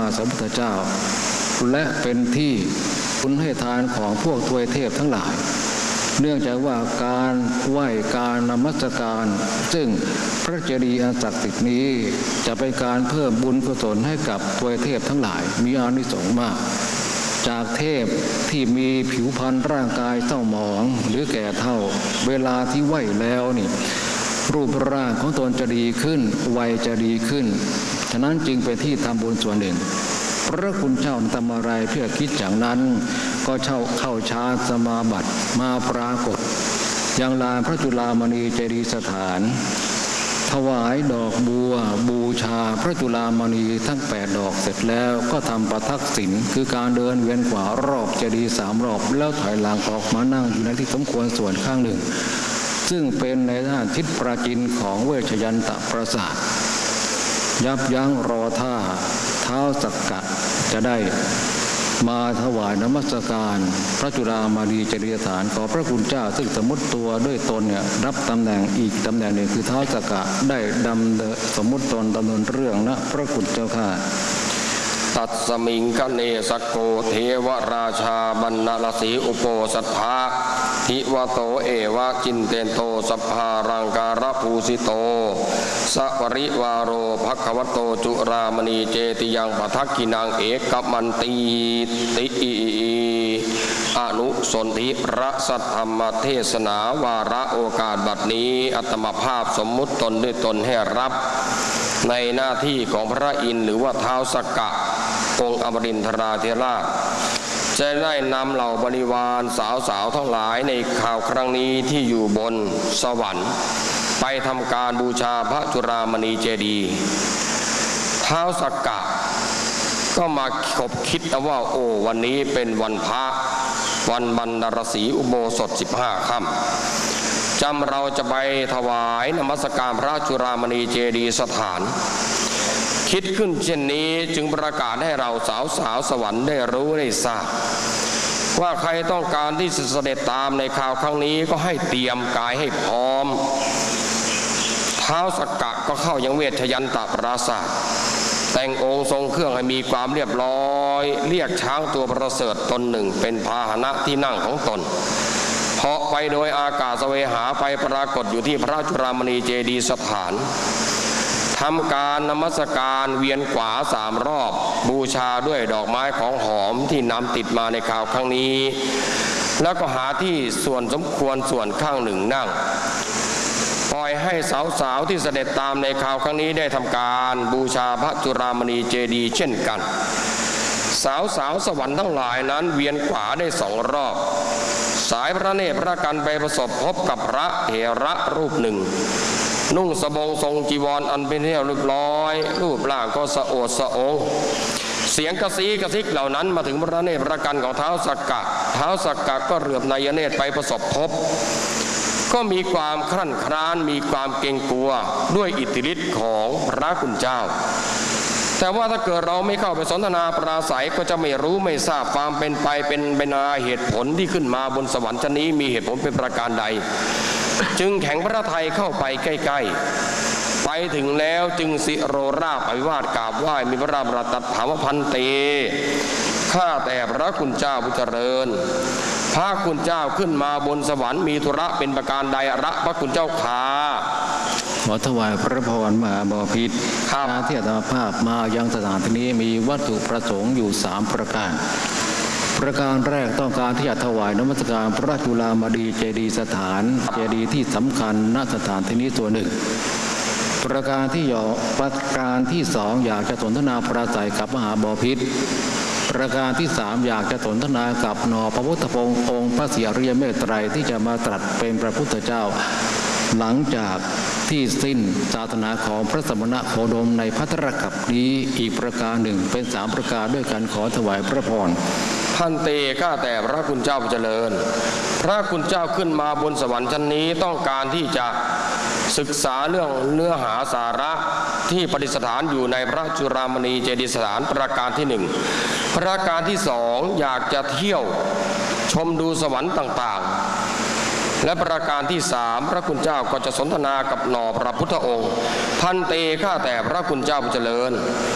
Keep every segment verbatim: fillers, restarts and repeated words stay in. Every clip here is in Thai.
สัมพุทธเจ้าและเป็นที่คุณให้ทานของพวกทวยเทพทั้งหลายเนื่องจากว่าการไหว้การนมัสการซึ่งพระเจดีย์อันศักดิ์สิทธิ์นี้จะเป็นการเพิ่มบุญกุศลให้กับทวยเทพทั้งหลายมีอานิสงส์มากจากเทพที่มีผิวพรรณร่างกายเศร้าหมองหรือแก่เฒ่าเวลาที่ไหว้แล้วนี่รูปร่างของตนจะดีขึ้นวัยจะดีขึ้นฉะนั้นจึงเป็นที่ทำบุญส่วนหนึ่งพระคุณเจ้าทำอะไรเพื่อคิดอย่างนั้นก็เช่าเข้าฌานสมาบัติมาปรากฏยังลานพระจุฬามณีเจดีย์สถานถวายดอกบัวบูชาพระจุฬามณีทั้งแปดดอกเสร็จแล้วก็ทำประทักษิณคือการเดินเวียนขวารอบเจดีย์สามรอบแล้วถอยหลังออกมานั่งอยู่ในที่สมควรส่วนข้างหนึ่งซึ่งเป็นในด้านทิศปราจีนของเวชยันตปราสาทยับยั้งรอท่าเท้าสักกะจะได้มาถวายนมัสการพระจุฬามณีเจดีย์สถานขอพระคุณเจ้าซึ่งสมมติตัวด้วยตนเนี่ยรับตำแหน่งอีกตำแหน่งหนึ่งคือเท้าสักกะได้ดำสมมติตนดำเนินเรื่องนะพระคุณเจ้าค่ะตัดสมิงคเนสโกเทวราชาบรรณลสีอุโปสัทธาทิวโตเอวะจินเตนโตสัพพารังการภูสิโตสัปริวารโรภควโตจุรามณีเจติยังปทักขินังเอกมันตีติอนุสนธิพระสัทธรรมเทศนาวาระโอกาสบัดนี้อัตมภาพสมมุติตนด้วยตนให้รับในหน้าที่ของพระอินทร์หรือว่าท้าวสักกะองค์อมรินทราธิราชจะได้นำเหล่าบริวารสาวๆทั้งหลายในข่าวครั้งนี้ที่อยู่บนสวรรค์ไปทำการบูชาพระจุฬามณีเจดีย์ท้าวสักกะก็มาคบคิดว่าโอ้วันนี้เป็นวันพระวันบรรณรศรีอุโบสถสิบห้าค่ำจำเราจะไปถวายนมัสการพระจุฬามณีเจดีย์สถานคิดขึ้นเช่นนี้จึงประกาศให้เราสาวสาวสวรรค์ได้รู้ได้ทราบว่าใครต้องการที่จะเสด็จตามในข่าวครั้งนี้ก็ให้เตรียมกายให้พร้อมท้าวสักกะก็เข้ายังเวชยันตปราสาทแต่งองค์ทรงเครื่องให้มีความเรียบร้อยเรียกช้างตัวประเสริฐตนหนึ่งเป็นพาหนะที่นั่งของตนเหาะไปโดยอากาศเวหาไปปรากฏอยู่ที่พระจุฬามณีเจดีย์สถานทำการนมัสการเวียนขวาสามรอบบูชาด้วยดอกไม้ของหอมที่นำติดมาในข่าวครั้งนี้แล้วก็หาที่ส่วนสมควรส่วนข้างหนึ่งนั่งปล่อยให้สาวๆที่เสด็จตามในข่าวครั้งนี้ได้ทำการบูชาพระจุฬามณีเจดีย์เช่นกันสาวสาวสวรรค์ทั้งหลายนั้นเวียนขวาได้สองรอบสายพระเนตรพระกันไปประสบพบกับพระเถระรูปหนึ่งนุ่งสบงทรงจีวรอันเป็นเรียบร้อยรูปร่างก็สะโอดสะองเสียงกระซีกระซิกเหล่านั้นมาถึงพระเนตรพระกันของท้าวสักกะท้าวสักกะก็เหลือบนายเนตรไปประสบพบก็มีความครั่นคร้านมีความเกรงกลัวด้วยอิทธิฤทธิ์ของพระคุณเจ้าแต่ว่าถ้าเกิดเราไม่เข้าไปสนทนาปราศัยก็จะไม่รู้ไม่ทราบความเป็นไปเป็นเบนาเหตุผลที่ขึ้นมาบนสวรรค์ชั้นนี้มีเหตุผลเป็นประการใดจึงแข็งพระทัยเข้าไปใกล้ๆไปถึงแล้วจึงสิโรราบอภิวาทกราบไหว้มีพระราชตัดถามพันเตข้าแต่พระคุณเจ้าผู้เจริญพระคุณเจ้าขึ้นมาบนสวรรค์มีธุระเป็นประการใดระพระคุณเจ้าขาขอถวายพระพรมหาบพิตรอาที่อาตมาภาพมายังสถานที่นี้มีวัตถุประสงค์อยู่สามประการประการแรกต้องการที่จะถวายนมัสการพระจุฬามณีเจดีย์สถานเจดีย์ที่สำคัญณสถานที่นี้ตัวหนึ่งประการที่ย่อประการที่สองอยากจะสนทนาปราศัยกับมหาบพิตรประการที่สามอยากจะสนทนากับนอพระพุทธพงศ์องค์พระศรีอริยเมตไตรที่จะมาตรัสเป็นพระพุทธเจ้าหลังจากที่สิ้นศาสนาของพระสมณะโคดมในภัทรกัปนี้อีกประการหนึ่งเป็นสามประการด้วยกันขอถวายพระพรพันเตข้าแต่พระคุณเจ้าเจริญพระคุณเจ้าขึ้นมาบนสวรรค์ชั้นนี้ต้องการที่จะศึกษาเรื่องเนื้อหาสาระที่ประดิษฐานอยู่ในพระจุฬามณีเจดีย์สถานประการที่หนึ่งประการที่สองอยากจะเที่ยวชมดูสวรรค์ต่างๆและประการที่สามพระคุณเจ้าก็จะสนทนากับหน่อพระพุทธองค์พันเตข้าแต่พระคุณเจ้าเจริญ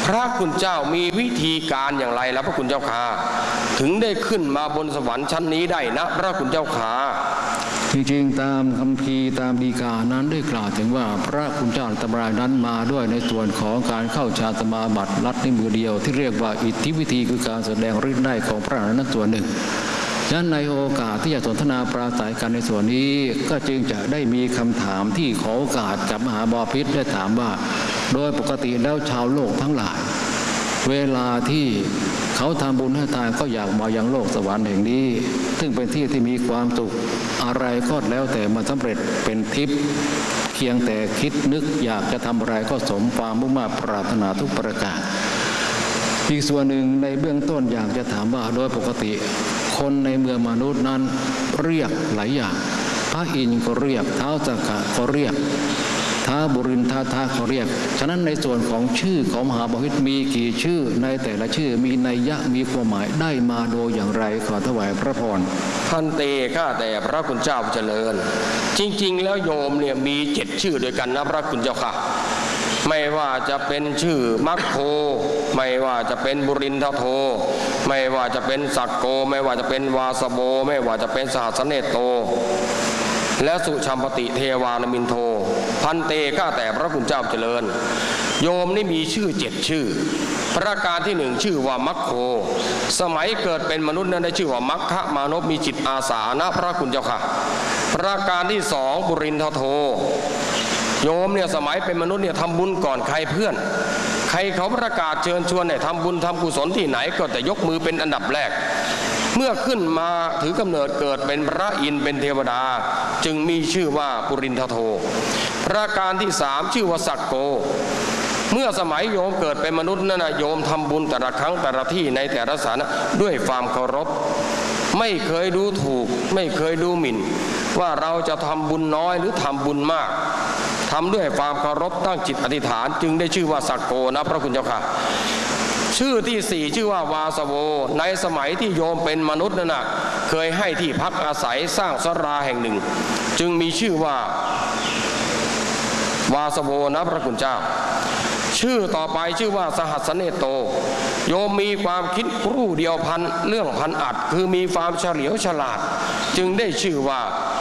พระคุณเจ้ามีวิธีการอย่างไรแล้วพระคุณเจ้าค่ะถึงได้ขึ้นมาบนสวรรค์ชั้นนี้ได้นะพระคุณเจ้าค่ะจริงๆตามคัมภีร์ตามฎีกานั้นได้กล่าวถึงว่าพระคุณเจ้าตำรานั้นมาด้วยในส่วนของการเข้าฌานสมาบัติลัดในมือเดียวที่เรียกว่าอิทธิวิธีคือการแสดงฤทธิ์ได้ของพระอรหันต์ส่วนหนึ่งฉะนั้นในโอกาสที่จะสนทนาปราศัยกันในส่วนนี้ก็จึงจะได้มีคำถามที่ขอโอกาสกับมหาบพิตรได้ถามว่าโดยปกติแล้วชาวโลกทั้งหลายเวลาที่เขาทำบุญให้ทานก็อยากมายังโลกสวรรค์แห่งนี้ซึ่งเป็นที่ที่มีความสุขอะไรก็แล้วแต่มาสำเร็จเป็นทิพย์เพียงแต่คิดนึกอยากจะทำอะไรก็สมความมุ่งมั่นปรารถนาทุกประการอีกส่วนหนึ่งในเบื้องต้นอยากจะถามว่าโดยปกติคนในเมืองมนุษย์นั้นเรียกหลายอย่างพระอินทร์ก็เรียกท้าวสักกะก็เรียกท้าวบุรินทธาเขาเรียกฉะนั้นในส่วนของชื่อของมหาบพิตรมีกี่ชื่อในแต่ละชื่อมีนัยยะมีความหมายได้มาโดยอย่างไรขอถวายพระพรท่านเตข้าแต่พระคุณเจ้าเจริญจริงๆแล้วโยมเนี่ยมีเจ็ดชื่อด้วยกันนะพระคุณเจ้าค่ะไม่ว่าจะเป็นชื่อมัคโคไม่ว่าจะเป็นบุรินทโธไม่ว่าจะเป็นสักโกไม่ว่าจะเป็นวาสโบไม่ว่าจะเป็นสหัสเนโตและสุชัมปติเทวานมินโทพันเตข้าแต่พระคุณเจ้าเจริญโยมนี่มีชื่อเจ็ดชื่อประการที่หนึ่งชื่อว่ามัคโคสมัยเกิดเป็นมนุษย์นั้นได้ชื่อว่ามัคคะมานพมีจิตอาสานะพระคุณเจ้าค่ะประการที่สองบุรินทโธโยมเนี่ยสมัยเป็นมนุษย์เนี่ยทำบุญก่อนใครเพื่อนใครเขาประกาศเชิญชวนเนี่ยทำบุญทำกุศลที่ไหนก็จะยกมือเป็นอันดับแรกเมื่อขึ้นมาถือกำเนิดเกิดเป็นพระอินทร์เป็นเทวดาจึงมีชื่อว่าปุรินทโธประการที่สามชื่อว่าสักโกเมื่อสมัยโยมเกิดเป็นมนุษย์นั่นนะโยมทำบุญแต่ละครั้งแต่ละที่ในแต่ละสถานะด้วยความเคารพไม่เคยดูถูกไม่เคยดูหมิ่นว่าเราจะทำบุญน้อยหรือทำบุญมากทำด้วยความเคารพตั้งจิตอธิษฐานจึงได้ชื่อว่าสักโกนะพระคุณเจ้าค่ะชื่อที่สี่ชื่อว่าวาสโวในสมัยที่โยมเป็นมนุษย์นั่นนะเคยให้ที่พักอาศัยสร้างศาลาแห่งหนึ่งจึงมีชื่อว่าวาสโวนะพระคุณเจ้าชื่อต่อไปชื่อว่าสหัสเนโตโยมมีความคิดรู้เดียวพันเรื่องพันอัดคือมีความเฉลียวฉลาดจึงได้ชื่อว่า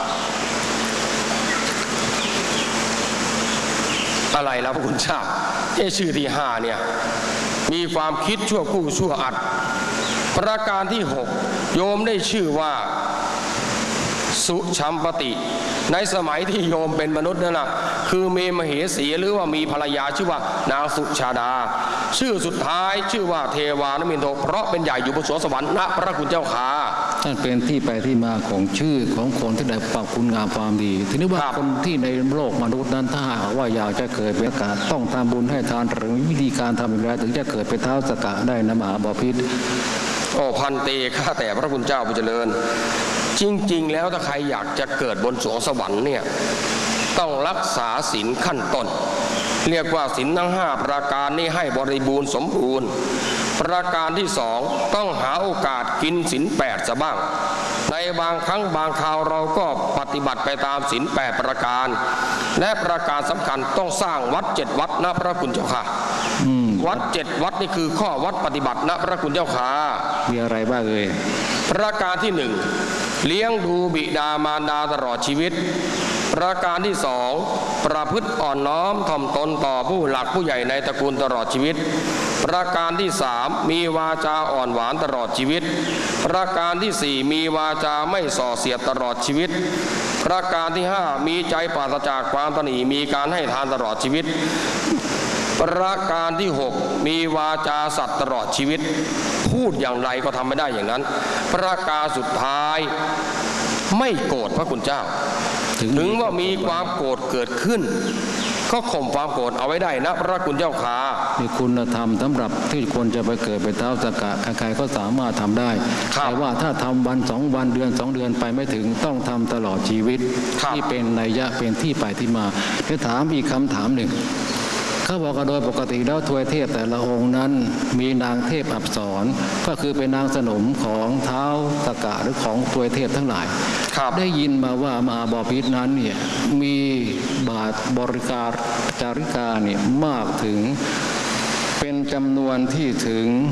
อะไรแล้วพระคุณเจ้าเอ้ชื่อที่ห้าเนี่ยมีความคิดชั่วคู่ชั่วอัดประการที่หกโยมได้ชื่อว่าสุชัมปติในสมัยที่โยมเป็นมนุษย์นั่นนะคือมีมเหสีหรือว่ามีภรรยาชื่อว่านางสุชาดาชื่อสุดท้ายชื่อว่าเทวานมินโทเพราะเป็นใหญ่อยู่บนสวงสวรรค์ณพระคุณเจ้าค่ะนั่นเป็นที่ไปที่มาของชื่อของคนที่ได้ปรับคุณงามความดีทีนี้ว่าคนที่ในโลกมนุษย์นั้นถ้าหากว่าอยากจะเกิดเป็นการต้องทำบุญให้ทานหรือวิธีการทำอย่างไรถึงจะเกิดเป็นท้าวสักกะได้นะมหาบพิตรโอ้พันเตข้าแต่พระคุณเจ้าผู้เจริญจริงๆแล้วถ้าใครอยากจะเกิดบนสวงสวรรค์เนี่ยต้องรักษาศีลขั้นต้นเรียกว่าศีลทั้งห้าประการนี้ให้บริบูรณ์สมบูรณ์ประการที่สองต้องหาโอกาสกินศีลแปดซะบ้างในบางครั้งบางคราวเราก็ปฏิบัติไปตามศีลแปดประการและประการสำคัญต้องสร้างวัดเจ็ดวัดนะพระคุณเจ้าค่ะวัดเจ็ดวัดนี่คือข้อวัดปฏิบัตินะพระคุณเจ้าค่ะมีอะไรบ้างเอ่ยประการที่หนึ่งเลี้ยงดูบิดามารดาตลอดชีวิตประการที่สองประพฤติอ่อนน้อมถ่อมตนต่อผู้หลักผู้ใหญ่ในตระกูลตลอดชีวิตประการที่สามมีวาจาอ่อนหวานตลอดชีวิตประการที่สี่มีวาจาไม่ส่อเสียดตลอดชีวิตประการที่ห้ามีใจปราศจากความตนีมีการให้ทานตลอดชีวิตประการที่หกมีวาจาสัตย์ตลอดชีวิตพูดอย่างไรก็ทำไม่ได้อย่างนั้นประการสุดท้ายไม่โกรธพระคุณเจ้าถึงว่ามีความโกรธเกิดขึ้นก็ข่มความโกรธเอาไว้ได้นะพระคุณเจ้าค่ะมีคุณธรรมสำหรับที่คนจะไปเกิดเป็นท้าวสักกะใครๆก็สามารถทำได้แต่ว่าถ้าทำวันสองวันเดือนสองเดือนไปไม่ถึงต้องทำตลอดชีวิตที่เป็นนัยยะเป็นที่ไปที่มาจะถามอีกคำถามหนึ่งเขาบอกกันโดยปกติแล้วทวยเทพแต่ละองค์นั้นมีนางเทพอับสรก็คือเป็นนางสนมของท้าวสักกะหรือของทวยเทพทั้งหลายได้ยินมาว่ามหาบพิตรนั้นเนี่ยมีบาทบริการจาริกาเนี่ยมากถึงเป็นจำนวนที่ถึง